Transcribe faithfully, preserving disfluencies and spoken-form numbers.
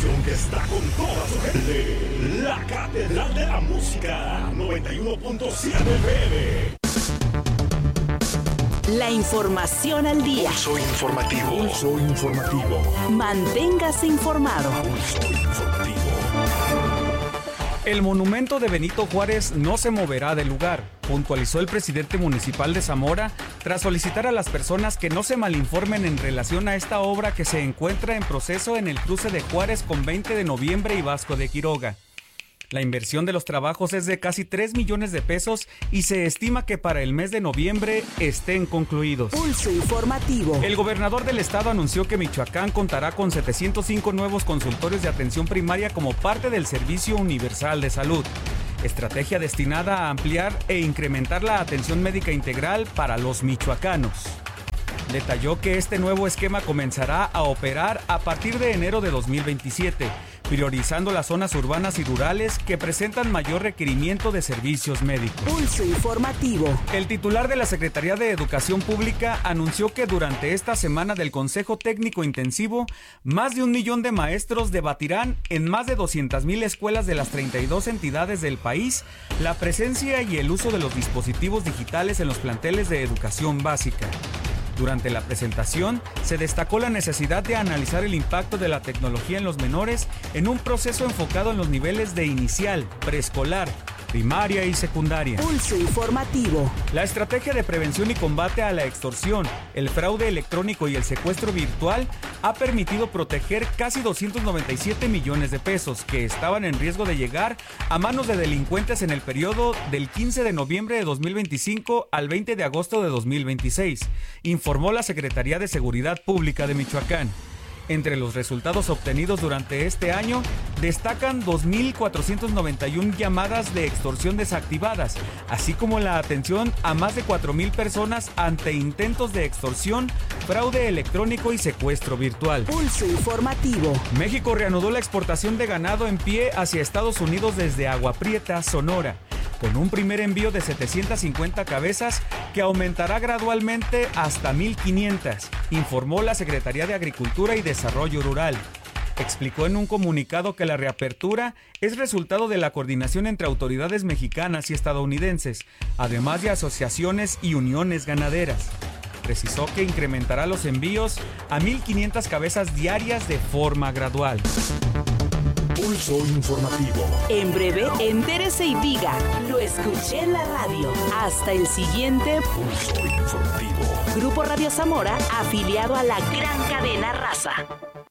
estación que está con toda su gente. La Catedral de la Música, noventa y uno punto siete F M. La información al día. Pulso informativo. Pulso informativo. Manténgase informado. Pulso informativo. El monumento de Benito Juárez no se moverá del lugar, puntualizó el presidente municipal de Zamora tras solicitar a las personas que no se malinformen en relación a esta obra que se encuentra en proceso en el cruce de Juárez con veinte de noviembre y Vasco de Quiroga. La inversión de los trabajos es de casi tres millones de pesos y se estima que para el mes de noviembre estén concluidos. Pulso informativo. El gobernador del estado anunció que Michoacán contará con setecientos cinco nuevos consultorios de atención primaria como parte del Servicio Universal de Salud, estrategia destinada a ampliar e incrementar la atención médica integral para los michoacanos. Detalló que este nuevo esquema comenzará a operar a partir de enero de dos mil veintisiete, priorizando las zonas urbanas y rurales que presentan mayor requerimiento de servicios médicos. Pulso informativo. El titular de la Secretaría de Educación Pública anunció que durante esta semana del Consejo Técnico Intensivo, más de un millón de maestros debatirán en más de doscientas mil escuelas de las treinta y dos entidades del país la presencia y el uso de los dispositivos digitales en los planteles de educación básica. Durante la presentación, se destacó la necesidad de analizar el impacto de la tecnología en los menores en un proceso enfocado en los niveles de inicial, preescolar, primaria y secundaria. Pulso informativo. La estrategia de prevención y combate a la extorsión, el fraude electrónico y el secuestro virtual ha permitido proteger casi doscientos noventa y siete millones de pesos que estaban en riesgo de llegar a manos de delincuentes en el periodo del quince de noviembre de dos mil veinticinco al veinte de agosto de dos mil veintiséis, informó la Secretaría de Seguridad Pública de Michoacán. Entre los resultados obtenidos durante este año, destacan dos mil cuatrocientas noventa y una llamadas de extorsión desactivadas, así como la atención a más de cuatro mil personas ante intentos de extorsión, fraude electrónico y secuestro virtual. Pulso informativo. México reanudó la exportación de ganado en pie hacia Estados Unidos desde Agua Prieta, Sonora, con un primer envío de setecientas cincuenta cabezas que aumentará gradualmente hasta mil quinientas, informó la Secretaría de Agricultura y Desarrollo Rural. Explicó en un comunicado que la reapertura es resultado de la coordinación entre autoridades mexicanas y estadounidenses, además de asociaciones y uniones ganaderas. Precisó que incrementará los envíos a mil quinientas cabezas diarias de forma gradual. Pulso informativo. En breve, entérese y diga, lo escuché en la radio. Hasta el siguiente Pulso informativo. Grupo Radio Zamora, afiliado a la gran cadena Raza.